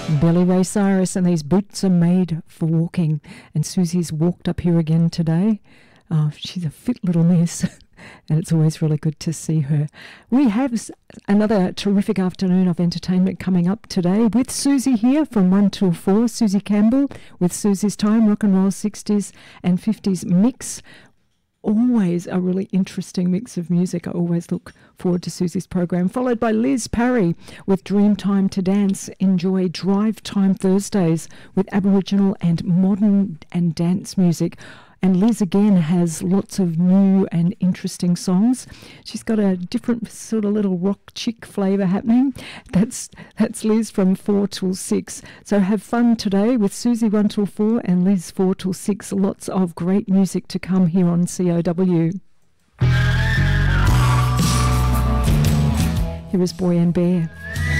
Billy Ray Cyrus and These Boots Are Made for Walking. And Susie's walked up here again today. She's a fit little miss. And it's always really good to see her. We have another terrific afternoon of entertainment coming up today with Susie here from 1 till 4. Susie Campbell with Susie's Time, rock and roll 60s and 50s mix. Always a really interesting mix of music. I always look forward to Susie's program, followed by Liz Parry with Dream Time to Dance. Enjoy Drive Time Thursdays with Aboriginal and modern and dance music. And Liz again has lots of new and interesting songs. She's got a different sort of little rock chick flavour happening. That's Liz from 4 till 6. So have fun today with Susie 1 till 4 and Liz 4 till 6. Lots of great music to come here on COW. Here is Boy and Bear.